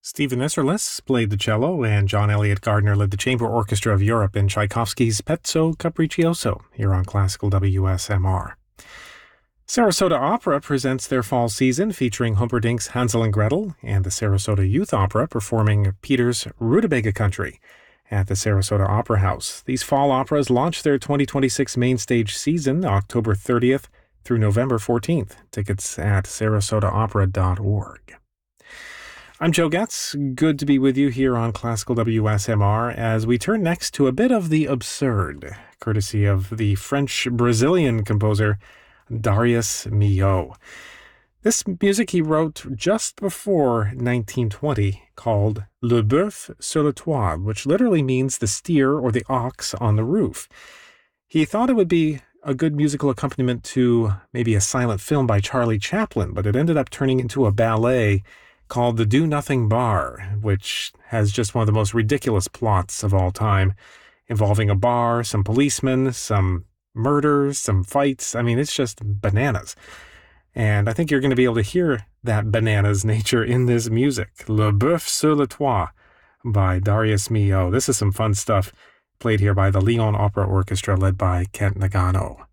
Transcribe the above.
Stephen Isserlis played the cello, and John Elliott Gardner led the Chamber Orchestra of Europe in Tchaikovsky's Pezzo Capriccioso here on Classical WSMR. Sarasota Opera presents their fall season featuring Humperdinck's Hansel and Gretel and the Sarasota Youth Opera performing Peter's Rutabaga Country at the Sarasota Opera House. These fall operas launch their 2026 main stage season October 30th through November 14th. Tickets at sarasotaopera.org. I'm Joe Getz. Good to be with you here on Classical WSMR as we turn next to a bit of the absurd, courtesy of the French-Brazilian composer Darius Milhaud. This music he wrote just before 1920 called Le Bœuf sur le toit, which literally means the steer or the ox on the roof. He thought it would be a good musical accompaniment to maybe a silent film by Charlie Chaplin, but it ended up turning into a ballet called The Do-Nothing Bar, which has just one of the most ridiculous plots of all time, involving a bar, some policemen, some murders, some fights. I mean, it's just bananas. And I think you're going to be able to hear that bananas nature in this music. Le Bœuf sur le toit by Darius Milhaud. This is some fun stuff played here by the Lyon Opera Orchestra led by Kent Nagano.